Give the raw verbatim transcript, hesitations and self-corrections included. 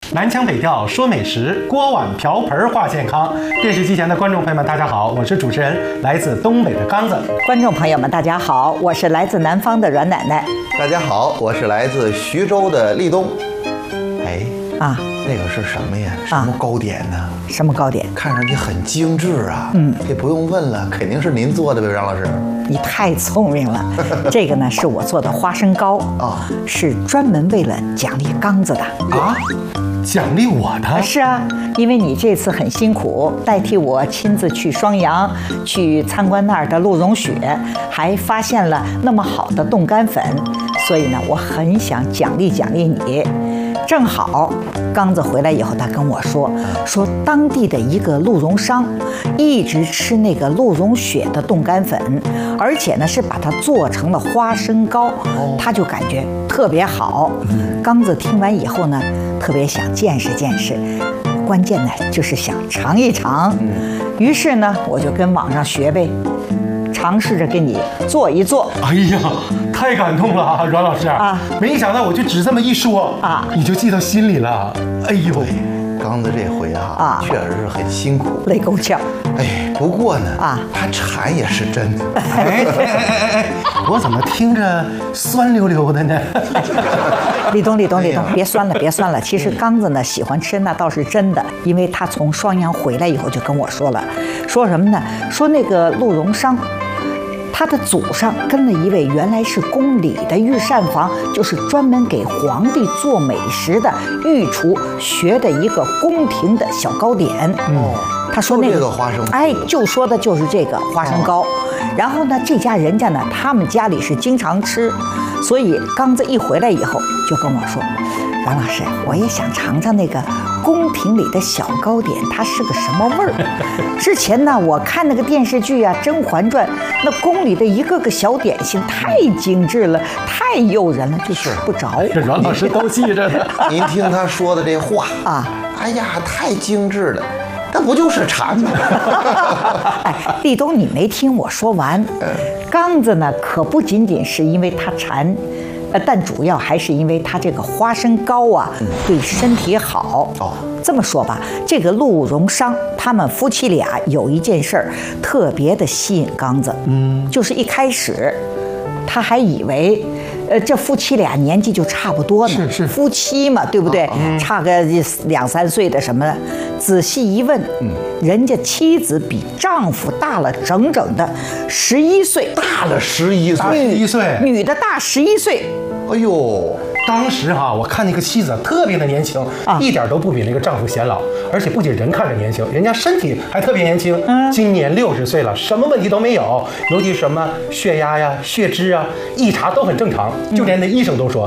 南腔北调说美食，锅碗瓢盆话健康。电视机前的观众朋友们，大家好，我是主持人来自东北的刚子。 观众朋友们，大家好，我是来自南方的阮奶奶。 大家好，我是来自徐州的立冬。哎啊， 那个是什么呀？什么糕点呢？啊、 什么糕点？ 看上去很精致啊。 嗯， 这不用问了，肯定是您做的呗，张老师。 你太聪明了。这个呢是我做的花生糕啊，是专门为了奖励刚子的啊。奖励我的？ 是啊，因为你这次很辛苦，代替我亲自去双阳，去参观那儿的鹿茸雪，还发现了那么好的冻干粉，所以呢，我很想奖励奖励你。正好刚子回来以后，他跟我说，说当地的一个鹿茸商一直吃那个鹿茸雪的冻干粉，而且呢是把它做成了花生糕，他就感觉特别好。刚子听完以后呢，特别想见识见识，关键呢就是想尝一尝。于是呢，我就跟网上学呗，尝试着给你做一做。 哎呀，太感动了啊，阮老师啊！没想到我就只这么一说啊，你就记到心里了。哎呦， 刚子这回啊，啊确实是很辛苦， 累够呛。 哎，不过呢，啊，他馋也是真的。 哎哎哎哎，我怎么听着酸溜溜的呢？ 立冬，立冬，立冬，别酸了，别酸了。其实刚子呢喜欢吃那倒是真的，因为他从双阳回来以后就跟我说了，说什么呢？说那个鹿茸商。他的祖上跟了一位原来是宫里的御膳房，就是专门给皇帝做美食的御厨学的一个宫廷的小糕点。 哦， 他说那个、 这个花生， 哎，就说的就是这个花生糕。哦、然后呢，这家人家呢，他们家里是经常吃，所以刚子一回来以后就跟我说，阮老师，我也想尝尝那个宫廷里的小糕点，它是个什么味儿？之前呢，我看那个电视剧啊，《甄嬛传》，那宫里的一个个小点心太精致了，太诱人了，就吃不着。 这阮老师都记着呢。 您听他说的这话啊，哎呀，太精致了，那不就是馋吗？ 哎，立冬，你没听我说完。刚子呢，可不仅仅是因为他馋。呃，但主要还是因为它这个花生糕啊，对身体好。哦，这么说吧，这个鹿茸商他们夫妻俩有一件事儿特别的吸引刚子，嗯，就是一开始他还以为，呃，这夫妻俩年纪就差不多呢， 是是夫妻嘛，对不对？嗯、差个两三岁的什么的。仔细一问，嗯，人家妻子比丈夫大了整整的十一岁， 大了十一岁， 十一岁， 女的大十一岁。 哎呦， 当时哈、啊，我看那个妻子特别的年轻，啊、一点都不比那个丈夫显老，而且不仅人看着年轻，人家身体还特别年轻。嗯，今年六十岁了，什么问题都没有，尤其什么血压呀、血脂啊，一查都很正常，就连那医生都说